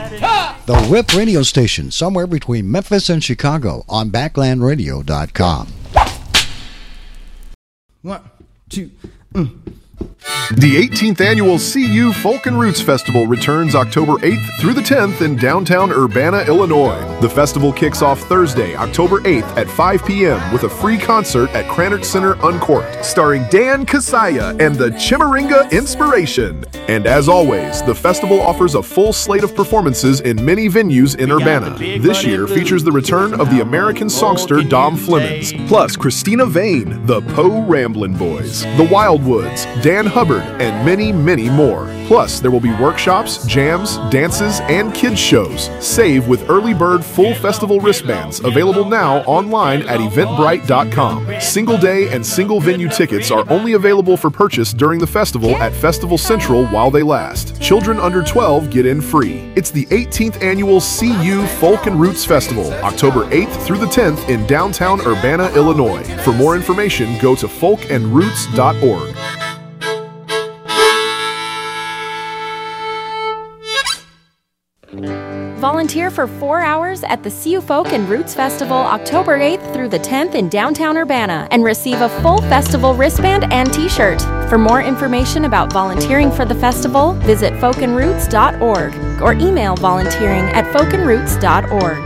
The Whip radio station, somewhere between Memphis and Chicago, on BacklandRadio.com. 1, 2, The 18th annual CU Folk and Roots Festival returns October 8th through the 10th in downtown Urbana, Illinois. The festival kicks off Thursday, October 8th at 5 p.m. with a free concert at Krannert Center Uncorked, starring Dan Kasaya and the Chimaringa Inspiration. And as always, the festival offers a full slate of performances in many venues in Urbana. This year features the return of the American songster Dom Flemons, plus Christina Vane, the Poe Ramblin' Boys, the Wildwoods, Dan Hubbard, and many, many more. Plus, there will be workshops, jams, dances, and kids shows. Save with early bird full festival wristbands, available now online at eventbrite.com. Single day and single venue tickets are only available for purchase during the festival at Festival Central while they last. Children under 12 get in free. It's the 18th annual CU Folk and Roots Festival, October 8th through the 10th in downtown Urbana, Illinois. For more information, go to folkandroots.org. Volunteer for 4 hours at the CU Folk and Roots Festival October 8th through the 10th in downtown Urbana and receive a full festival wristband and t-shirt. For more information about volunteering for the festival, visit folkandroots.org or email volunteering@folkandroots.org.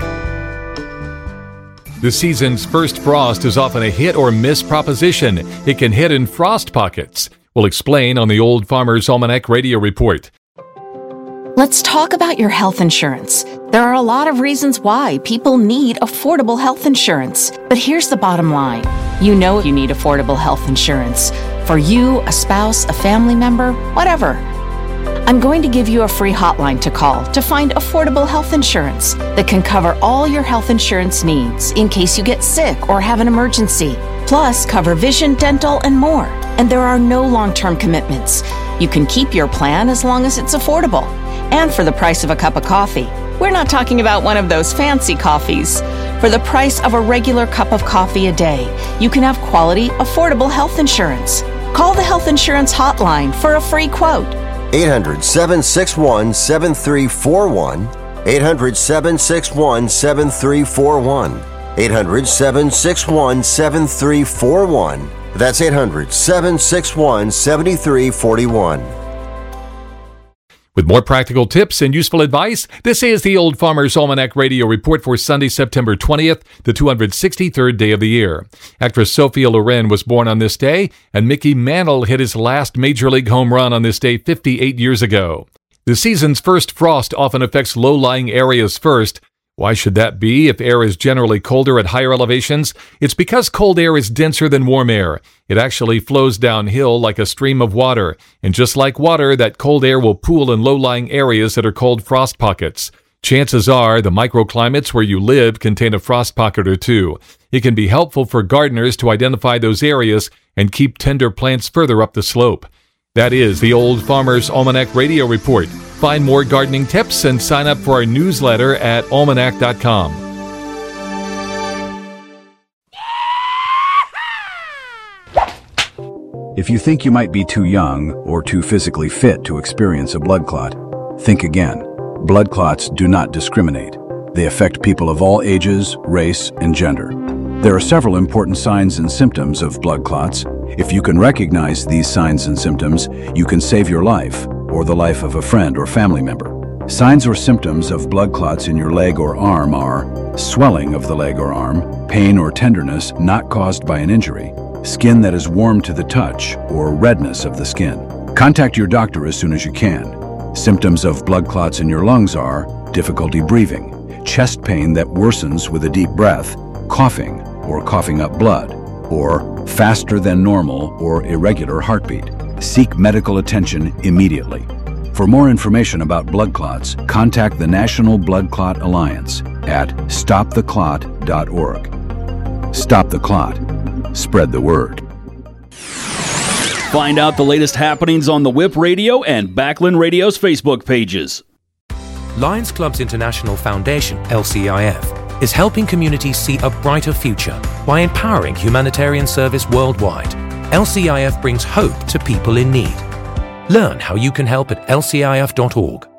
The season's first frost is often a hit or miss proposition. It can hit in frost pockets. We'll explain on the Old Farmer's Almanac Radio Report. Let's talk about your health insurance. There are a lot of reasons why people need affordable health insurance. But here's the bottom line. You know you need affordable health insurance. For you, a spouse, a family member, whatever. I'm going to give you a free hotline to call to find affordable health insurance that can cover all your health insurance needs in case you get sick or have an emergency. Plus, cover vision, dental, and more. And there are no long-term commitments. You can keep your plan as long as it's affordable. And for the price of a cup of coffee. We're not talking about one of those fancy coffees. For the price of a regular cup of coffee a day, you can have quality, affordable health insurance. Call the Health Insurance Hotline for a free quote. 800-761-7341. 800-761-7341. 800-761-7341. That's 800-761-7341. With more practical tips and useful advice, this is the Old Farmer's Almanac Radio Report for Sunday, September 20th, the 263rd day of the year. Actress Sophia Loren was born on this day, and Mickey Mantle hit his last Major League home run on this day 58 years ago. The season's first frost often affects low-lying areas first. Why should that be if air is generally colder at higher elevations? It's because cold air is denser than warm air. It actually flows downhill like a stream of water. And just like water, that cold air will pool in low-lying areas that are called frost pockets. Chances are the microclimates where you live contain a frost pocket or two. It can be helpful for gardeners to identify those areas and keep tender plants further up the slope. That is the Old Farmer's Almanac Radio Report. Find more gardening tips and sign up for our newsletter at almanac.com. If you think you might be too young or too physically fit to experience a blood clot, think again. Blood clots do not discriminate. They affect people of all ages, race, and gender. There are several important signs and symptoms of blood clots. If you can recognize these signs and symptoms, you can save your life or the life of a friend or family member. Signs or symptoms of blood clots in your leg or arm are swelling of the leg or arm, pain or tenderness not caused by an injury, skin that is warm to the touch, or redness of the skin. Contact your doctor as soon as you can. Symptoms of blood clots in your lungs are difficulty breathing, chest pain that worsens with a deep breath, coughing or coughing up blood, or faster than normal or irregular heartbeat. Seek medical attention immediately. For more information about blood clots, contact the National Blood Clot Alliance at stoptheclot.org. Stop the clot. Spread the word. Find out the latest happenings on the Whip Radio and Backland Radio's Facebook pages. Lions Clubs International Foundation, LCIF, is helping communities see a brighter future by empowering humanitarian service worldwide. LCIF brings hope to people in need. Learn how you can help at lcif.org.